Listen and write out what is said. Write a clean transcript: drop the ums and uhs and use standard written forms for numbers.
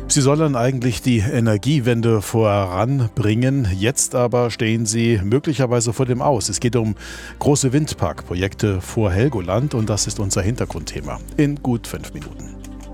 Sie sollen eigentlich die Energiewende voranbringen. Jetzt aber stehen sie möglicherweise vor dem Aus. Es geht um große Windparkprojekte vor Helgoland und das ist unser Hintergrundthema in gut 5 Minuten.